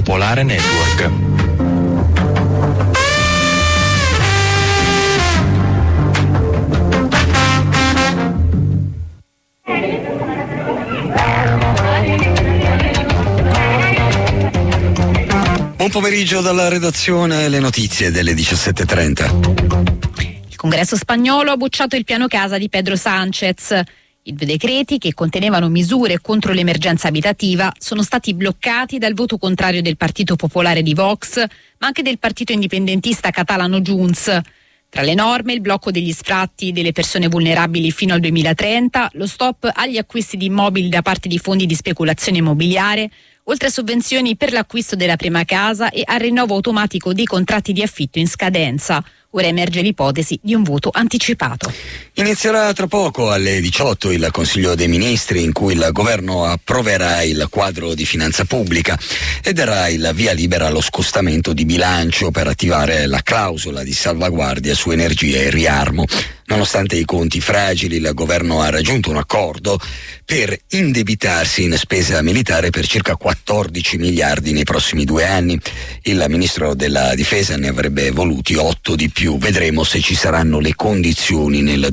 Popolare Network. Buon pomeriggio dalla redazione, le notizie delle 17:30. Il Congresso spagnolo ha bocciato il piano casa di Pedro Sánchez. I due decreti, che contenevano misure contro l'emergenza abitativa, sono stati bloccati dal voto contrario del Partito Popolare di Vox, ma anche del partito indipendentista catalano Junts. Tra le norme, il blocco degli sfratti delle persone vulnerabili fino al 2030, lo stop agli acquisti di immobili da parte di fondi di speculazione immobiliare, oltre a sovvenzioni per l'acquisto della prima casa e al rinnovo automatico dei contratti di affitto in scadenza. Ora emerge l'ipotesi di un voto anticipato. Inizierà tra poco alle 18 il Consiglio dei Ministri, in cui il governo approverà il quadro di finanza pubblica e darà il via libera allo scostamento di bilancio per attivare la clausola di salvaguardia su energia e riarmo. Nonostante i conti fragili, il governo ha raggiunto un accordo per indebitarsi in spesa militare per circa 14 miliardi nei prossimi 2 anni. Il ministro della Difesa ne avrebbe voluti 8 di più. Vedremo se ci saranno le condizioni nel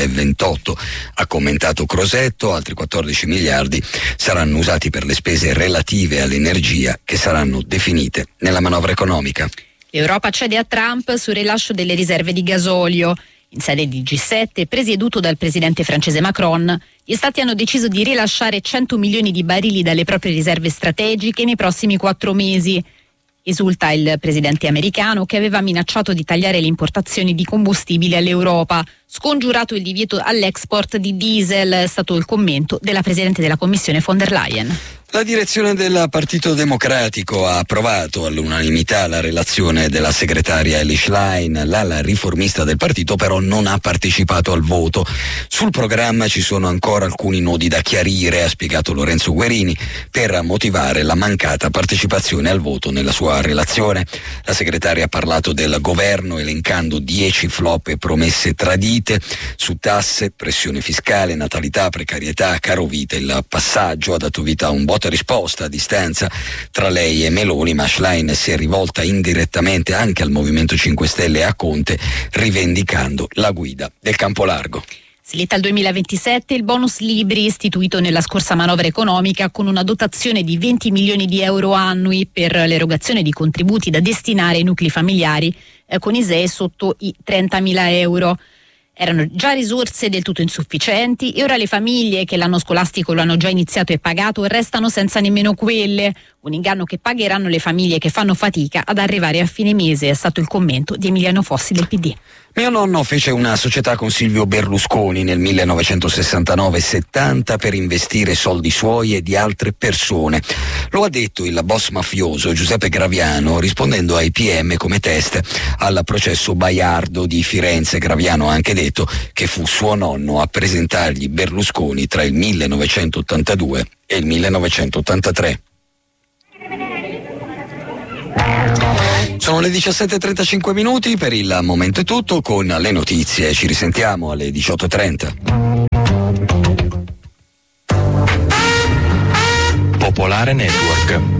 2028. Ha commentato Crosetto, altri 14 miliardi saranno usati per le spese relative all'energia che saranno definite nella manovra economica. L'Europa cede a Trump sul rilascio delle riserve di gasolio. In sede di G7, presieduto dal presidente francese Macron, gli stati hanno deciso di rilasciare 100 milioni di barili dalle proprie riserve strategiche nei prossimi 4 mesi. Esulta il presidente americano, che aveva minacciato di tagliare le importazioni di combustibile all'Europa. Scongiurato il divieto all'export di diesel, è stato il commento della presidente della Commissione von der Leyen. La direzione del Partito Democratico ha approvato all'unanimità la relazione della segretaria Elly Schlein. L'ala riformista del partito però non ha partecipato al voto. Sul programma ci sono ancora alcuni nodi da chiarire, ha spiegato Lorenzo Guerini, per motivare la mancata partecipazione al voto nella sua relazione. La segretaria ha parlato del governo elencando 10 flop e promesse tradite su tasse, pressione fiscale, natalità, precarietà, carovita. Il passaggio ha dato vita a un botta risposta a distanza tra lei e Meloni, ma Schlein si è rivolta indirettamente anche al Movimento 5 Stelle e a Conte, rivendicando la guida del campo largo. Slitta al 2027 il bonus libri, istituito nella scorsa manovra economica con una dotazione di 20 milioni di euro annui per l'erogazione di contributi da destinare ai nuclei familiari con ISEE sotto i 30.000 euro. Erano già risorse del tutto insufficienti e ora le famiglie che l'anno scolastico lo hanno già iniziato e pagato restano senza nemmeno quelle. Un inganno che pagheranno le famiglie che fanno fatica ad arrivare a fine mese, è stato il commento di Emiliano Fossi del PD. Mio nonno fece una società con Silvio Berlusconi nel 1969-70 per investire soldi suoi e di altre persone. Lo ha detto il boss mafioso Giuseppe Graviano rispondendo ai PM come test al processo Baiardo di Firenze. Graviano ha anche detto che fu suo nonno a presentargli Berlusconi tra il 1982 e il 1983. Sono le 17:35 minuti, per il momento è tutto, con le notizie ci risentiamo alle 18:30. Popolare Network.